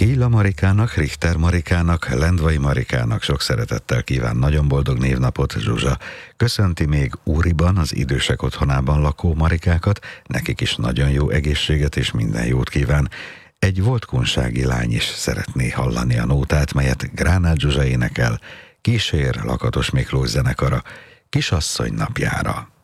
Híla Marikának, Richter Marikának, Lendvai Marikának sok szeretettel kíván nagyon boldog névnapot Zsuzsa. Köszönti még Úriban, az idősek otthonában lakó Marikákat, nekik is nagyon jó egészséget és minden jót kíván. Egy volt kunsági lány is szeretné hallani a nótát, melyet Gránát Zsuzsa énekel, kísér Lakatos Miklós zenekara Kisasszony napjára.